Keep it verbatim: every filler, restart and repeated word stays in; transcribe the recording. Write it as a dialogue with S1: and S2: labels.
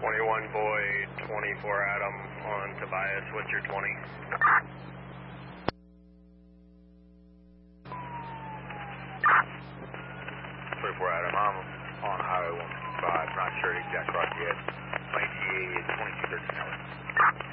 S1: twenty-one boy, twenty-four Adam on Tobias. What's your twenty?
S2: twenty-four Adam, I'm on Highway one fifty-five, not sure the exact route yet. twenty-two thirteen hours.